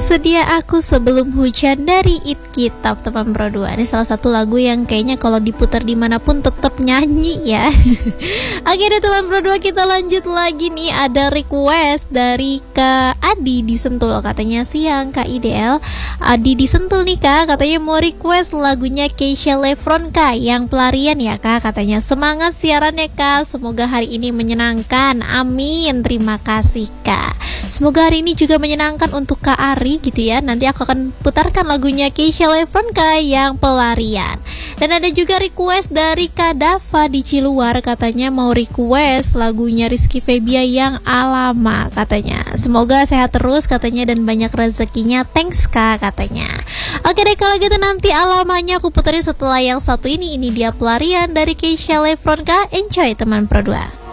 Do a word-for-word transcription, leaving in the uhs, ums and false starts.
Sedia aku sebelum hujan dari It Kitab teman Pro dua. Ini salah satu lagu yang kayaknya kalau diputar dimanapun tetap nyanyi ya. Oke deh teman Pro dua, kita lanjut lagi nih. Ada request dari Kak Adi di Sentul. Katanya siang Kak Ideal, Adi di Sentul nih Kak, katanya mau request lagunya Keisha Lefron Kak, yang pelarian ya Kak. Katanya semangat siarannya Kak, semoga hari ini menyenangkan. Amin, terima kasih Kak. Semoga hari ini juga menyenangkan untuk Kak Ari gitu ya. Nanti aku akan putarkan lagunya Keisha Lefron Kak yang pelarian. Dan ada juga request dari Kak Dava di Ciluar, katanya mau request lagunya Rizky Febia yang Alama katanya. Semoga sehat terus katanya dan banyak rezekinya. Thanks Kak katanya. Oke deh kalau gitu nanti Alamanya aku puterin setelah yang satu ini. Ini dia pelarian dari Keisha Lefron Kak. Enjoy teman Pro dua.